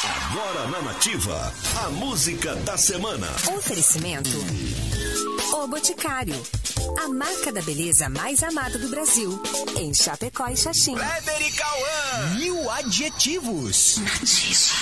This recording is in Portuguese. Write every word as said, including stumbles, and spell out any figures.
Agora na Nativa, a música da semana. Oferecimento O Boticário, a marca da beleza mais amada do Brasil, em Chapecó e Xaxim. Kleber e Cauã. Mil adjetivos. Nativa.